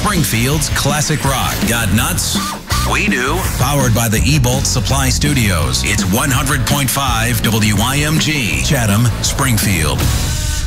Springfield's classic rock. Got nuts? We do. Powered by the E-Bolt Supply Studios. It's 100.5 WIMG, Chatham, Springfield.